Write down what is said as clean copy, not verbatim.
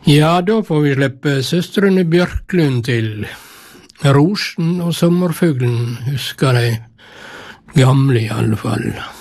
Ja, da får vi slippe søstrene Bjørklund til. Rosen og sommerfuglen husker de, gamle i alle fall.